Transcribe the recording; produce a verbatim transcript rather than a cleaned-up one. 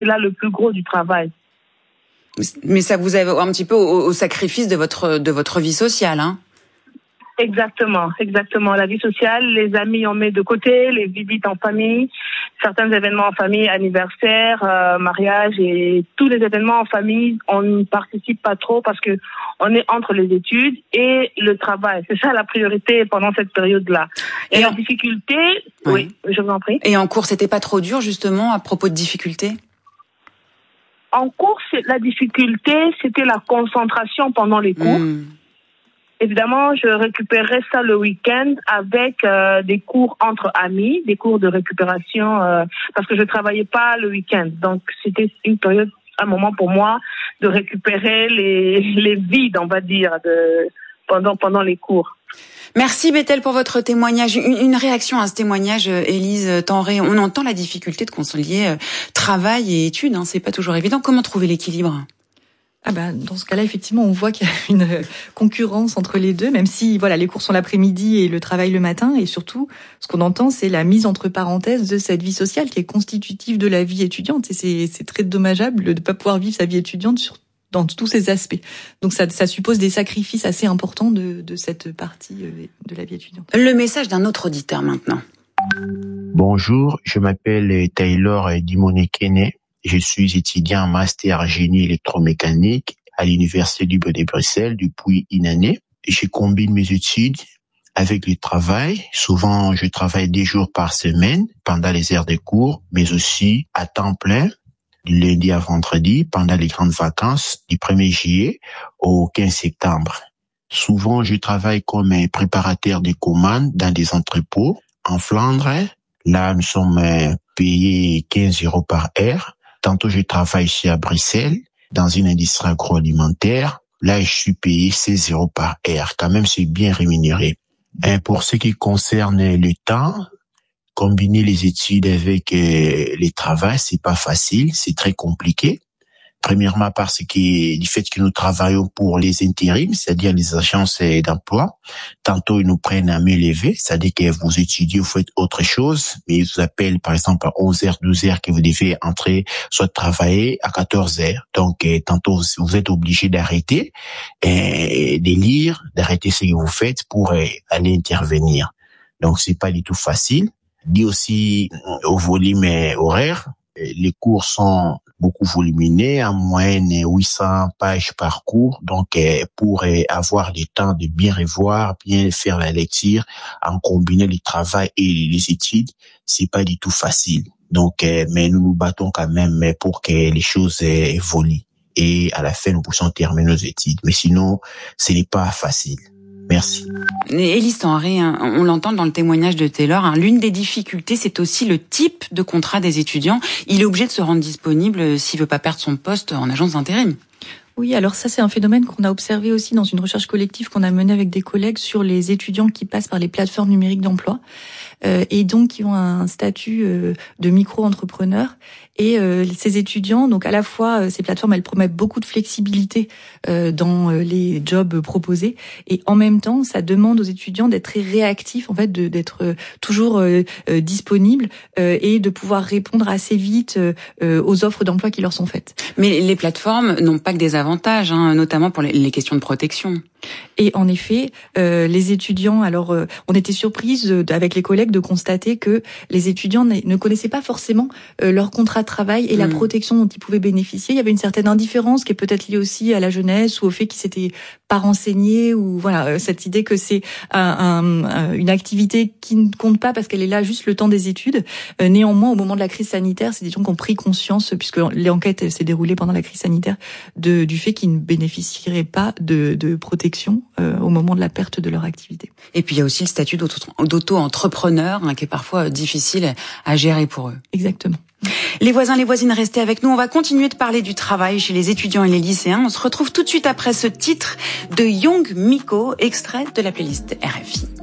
c'est là le plus gros du travail. Mais ça vous a un petit peu au, au sacrifice de votre de votre vie sociale, hein? Exactement, exactement. La vie sociale, les amis on met de côté, les visites en famille, certains événements en famille, anniversaires, euh, mariage et tous les événements en famille, on n'y participe pas trop parce que on est entre les études et le travail. C'est ça la priorité pendant cette période-là. Et, et la en... difficulté, oui. oui, je vous en prie. Et en cours, c'était pas trop dur justement à propos de difficultés? En cours, la difficulté, c'était la concentration pendant les cours. Mmh. Évidemment, je récupérais ça le week-end avec euh, des cours entre amis, des cours de récupération, euh, parce que je travaillais pas le week-end. Donc, c'était une période, un moment pour moi de récupérer les, les vides, on va dire, de, pendant, pendant les cours. Merci Bethel pour votre témoignage. Une, une réaction à ce témoignage, Élise Tenré. On entend la difficulté de concilier euh, travail et études, hein, c'est pas toujours évident. Comment trouver l'équilibre? Ah bah, dans ce cas-là, effectivement, on voit qu'il y a une concurrence entre les deux, même si voilà, les cours sont l'après-midi et le travail le matin. Et surtout, ce qu'on entend, c'est la mise entre parenthèses de cette vie sociale qui est constitutive de la vie étudiante. Et c'est, c'est très dommageable de ne pas pouvoir vivre sa vie étudiante sur, dans tous ces aspects. Donc ça, ça suppose des sacrifices assez importants de, de cette partie de la vie étudiante. Le message d'un autre auditeur maintenant. Bonjour, je m'appelle Taylor Dimone-Kene. Je suis étudiant en master génie électromécanique à l'université du Libre de Bruxelles depuis une année. Je combine mes études avec le travail. Souvent, je travaille deux jours par semaine pendant les heures de cours, mais aussi à temps plein, du lundi à vendredi, pendant les grandes vacances du premier juillet au quinze septembre. Souvent, je travaille comme préparateur de commandes dans des entrepôts en Flandre. Là, nous sommes payés quinze euros par heure. Tantôt, je travaille ici à Bruxelles, dans une industrie agroalimentaire. Là, je suis payé seize euros par heure. Quand même, c'est bien rémunéré. Et pour ce qui concerne le temps, combiner les études avec euh, les travaux, c'est pas facile, c'est très compliqué. Premièrement, parce que du fait que nous travaillons pour les intérims, c'est-à-dire les agences d'emploi, tantôt ils nous prennent à main levée, c'est-à-dire que vous étudiez, vous faites autre chose, mais ils vous appellent par exemple à onze heures, douze heures que vous devez entrer, soit travailler à quatorze heures. Donc, euh, tantôt vous êtes obligé d'arrêter, euh, de lire, d'arrêter ce que vous faites pour euh, aller intervenir. Donc, c'est pas du tout facile. Dit aussi au volume horaire, les cours sont beaucoup volumineux, en moyenne huit cents pages par cours. Donc, pour avoir le temps de bien revoir, bien faire la lecture, en combinant le travail et les études, c'est pas du tout facile. Donc, mais nous nous battons quand même pour que les choses évoluent et à la fin nous puissions terminer nos études. Mais sinon, ce n'est pas facile. Merci. Élise Tenré, hein, on l'entend dans le témoignage de Taylor, hein, l'une des difficultés, c'est aussi le type de contrat des étudiants. Il est obligé de se rendre disponible s'il veut pas perdre son poste en agence d'intérim. Oui, alors ça, c'est un phénomène qu'on a observé aussi dans une recherche collective qu'on a menée avec des collègues sur les étudiants qui passent par les plateformes numériques d'emploi euh, et donc qui ont un statut euh, de micro-entrepreneur. Et euh, ces étudiants, donc à la fois, euh, ces plateformes, elles promettent beaucoup de flexibilité euh, dans euh, les jobs proposés, et en même temps, ça demande aux étudiants d'être très réactifs, en fait, de, d'être euh, toujours euh, euh, disponibles euh, et de pouvoir répondre assez vite euh, aux offres d'emploi qui leur sont faites. Mais les plateformes n'ont pas que des avantages, hein, notamment pour les, les questions de protection. Et en effet, euh, les étudiants, alors euh, on était surprise de, avec les collègues de constater que les étudiants ne connaissaient pas forcément euh, leur contrat de travail et mmh. la protection dont ils pouvaient bénéficier. Il y avait une certaine indifférence qui est peut-être liée aussi à la jeunesse ou au fait qu'ils s'étaient pas renseignés, ou voilà, euh, cette idée que c'est un, un, une activité qui ne compte pas parce qu'elle est là juste le temps des études. Euh, néanmoins, au moment de la crise sanitaire, c'est des gens qui ont pris conscience, puisque l'enquête s'est déroulée pendant la crise sanitaire, de, du fait qu'ils ne bénéficieraient pas de, de protection euh, au moment de la perte de leur activité. Et puis il y a aussi le statut d'auto-entrepreneur hein, qui est parfois difficile à gérer pour eux. Exactement. Les voisins, les voisines, restez avec nous. On va continuer de parler du travail chez les étudiants et les lycéens. On se retrouve tout de suite après ce titre de Young Miko, extrait de la playlist R F I.